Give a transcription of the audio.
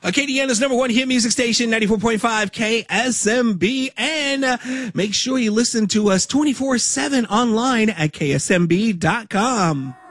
Acadiana's number one hit music station, 94.5 KSMB. And make sure you listen to us 24/7 online at ksmb.com.